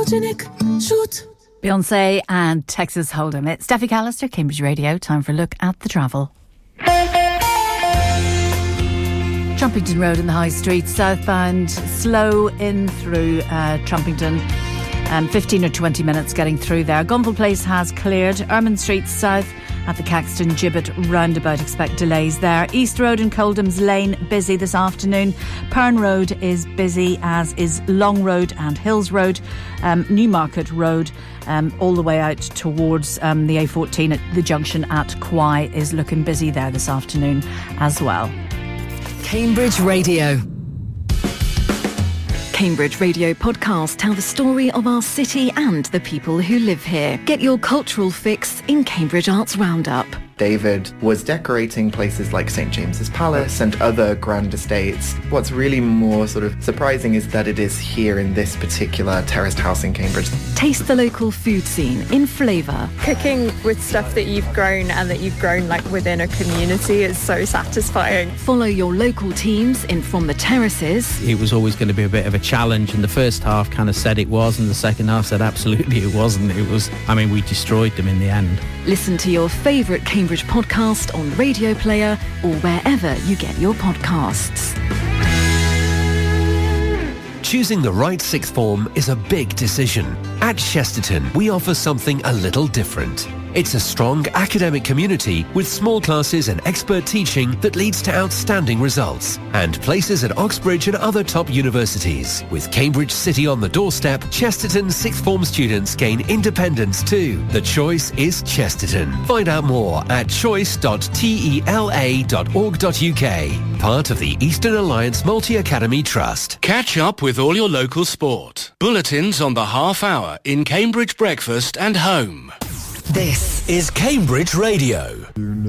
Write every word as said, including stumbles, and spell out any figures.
photogenic shoot. Beyonce and Texas Hold'em. It's Steffi Callister, Cambridge Radio. Time for a look at the travel. Trumpington Road in the High Street, southbound, slow in through uh, Trumpington. Um, fifteen or twenty minutes getting through there. Gunville Place has cleared. Ermine Street south at the Caxton Gibbet roundabout, expect delays there. East Road and Coldham's Lane busy this afternoon. Pern Road is busy, as is Long Road and Hills Road. Um, Newmarket Road um, all the way out towards um, the A fourteen at the junction at Quay is looking busy there this afternoon as well. Cambridge Radio. Cambridge Radio podcasts tell the story of our city and the people who live here. Get your cultural fix in Cambridge Arts Roundup. David was decorating places like Saint James's Palace and other grand estates. What's really more sort of surprising is that it is here in this particular terraced house in Cambridge. Taste the local food scene in flavour. Cooking with stuff that you've grown and that you've grown like within a community is so satisfying. Follow your local teams in From the Terraces. It was always going to be a bit of a challenge, and the first half kind of said it was, and the second half said absolutely it wasn't. It was, I mean, we destroyed them in the end. Listen to your favourite Cambridge podcast on Radio Player or wherever you get your podcasts. Choosing the right sixth form is a big decision. At Chesterton, we offer something a little different. It's a strong academic community with small classes and expert teaching that leads to outstanding results, and places at Oxbridge and other top universities. With Cambridge City on the doorstep, Chesterton sixth form students gain independence too. The choice is Chesterton. Find out more at choice dot tela dot org dot uk. Part of the Eastern Alliance Multi-Academy Trust. Catch up with all your local sport. Bulletins on the half hour in Cambridge Breakfast and Home. This is Cambridge Radio.